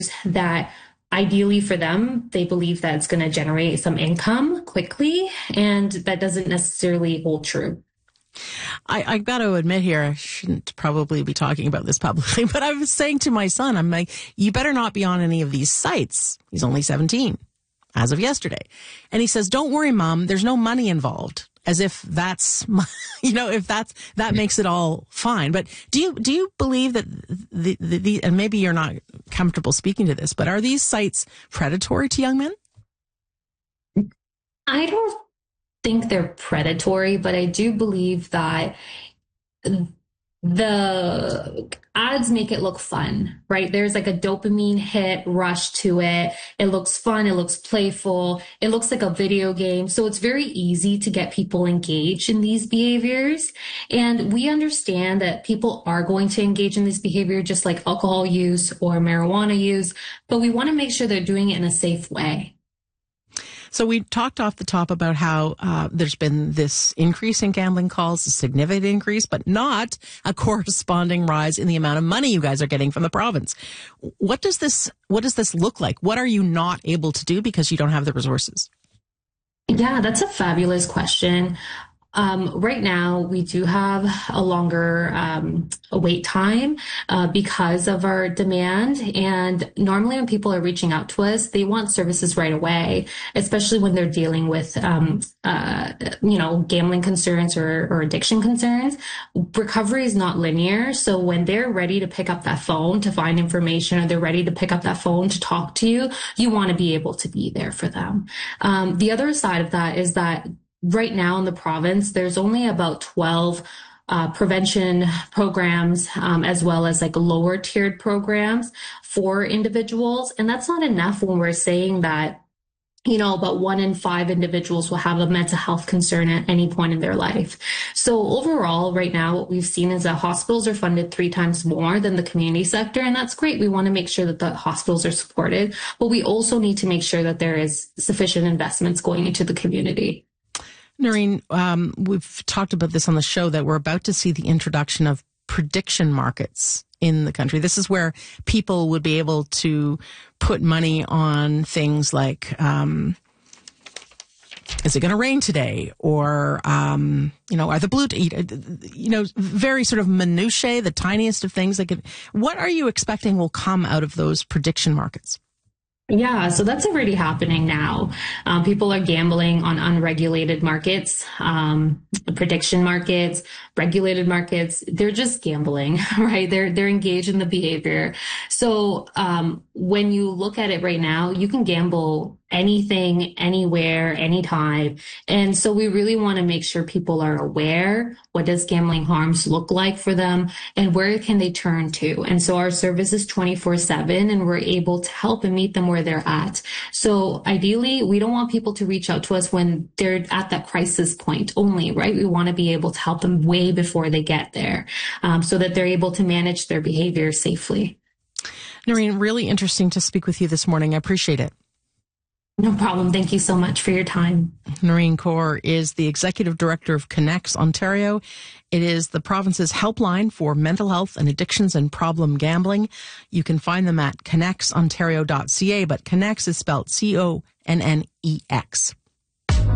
that ideally for them, they believe that it's going to generate some income quickly, and that doesn't necessarily hold true. I got to admit here, I shouldn't probably be talking about this publicly, but I was saying to my son, I'm like, you better not be on any of these sites. He's only 17 as of yesterday. And he says, don't worry, Mom, there's no money involved. As if that's, if that makes it all fine. But do you believe that the and maybe you're not comfortable speaking to this, but are these sites predatory to young men? I don't think they're predatory, but I do believe that the ads make it look fun, right? There's like a dopamine hit rush to it. It looks fun. It looks playful. It looks like a video game. So it's very easy to get people engaged in these behaviors. And we understand that people are going to engage in this behavior, just like alcohol use or marijuana use, but we want to make sure they're doing it in a safe way. So we talked off the top about how there's been this increase in gambling calls, a significant increase, but not a corresponding rise in the amount of money you guys are getting from the province. What does this look like? What are you not able to do because you don't have the resources? Yeah, that's a fabulous question. Right now, we do have a longer wait time because of our demand. And normally when people are reaching out to us, they want services right away, especially when they're dealing with, gambling concerns or addiction concerns. Recovery is not linear. So when they're ready to pick up that phone to find information, or they're ready to pick up that phone to talk to you, you want to be able to be there for them. The other side of that is that right now in the province, there's only about 12 prevention programs, as well as like lower tiered programs for individuals. And that's not enough when we're saying that, about 1 in 5 individuals will have a mental health concern at any point in their life. So overall, right now, what we've seen is that hospitals are funded 3 times more than the community sector. And that's great. We want to make sure that the hospitals are supported, but we also need to make sure that there is sufficient investments going into the community. Noreen, we've talked about this on the show that we're about to see the introduction of prediction markets in the country. This is where people would be able to put money on things like, is it going to rain today? Or, are the blue, very sort of minutiae, the tiniest of things. What are you expecting will come out of those prediction markets? Yeah, so that's already happening now. People are gambling on unregulated markets, prediction markets, regulated markets. They're just gambling, right? They're engaged in the behavior. So when you look at it right now, you can gamble anything, anywhere, anytime. And so we really want to make sure people are aware. What does gambling harms look like for them, and where can they turn to? And so our service is 24/7, and we're able to help and meet them where they're at. So ideally, we don't want people to reach out to us when they're at that crisis point only, right? We want to be able to help them way before they get there, so that they're able to manage their behavior safely. Noreen, really interesting to speak with you this morning. I appreciate it. No problem. Thank you so much for your time. Noreen Kaur is the Executive Director of Connects Ontario. It is the province's helpline for mental health and addictions and problem gambling. You can find them at connectsontario.ca, but Connects is spelled CONNEX.